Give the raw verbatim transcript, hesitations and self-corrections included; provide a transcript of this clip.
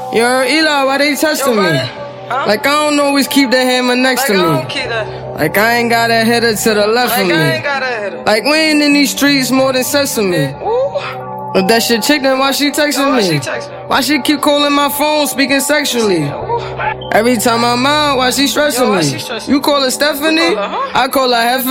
Yo, Eli, why they testing Yo, me? Huh? Like I don't always keep the hammer next like to I me. don't keep that. Like I ain't got a header to the left Like of me. I ain't got a header. Like we ain't in these streets more than sesame. Ooh. If that shit chick, then why she texting Yo, why me? she text me? Why she keep calling my phone, speaking sexually? Ooh. Every time I'm out, why she stressing Yo, why me? she stressing You call her Stephanie? You call her, huh? I call her Hef.